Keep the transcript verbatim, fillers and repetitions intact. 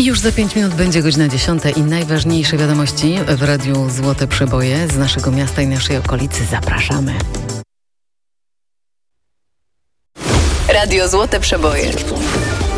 I już za pięć minut będzie godzina dziesiąta i najważniejsze wiadomości w Radiu Złote Przeboje z naszego miasta i naszej okolicy. Zapraszamy. Radio Złote Przeboje.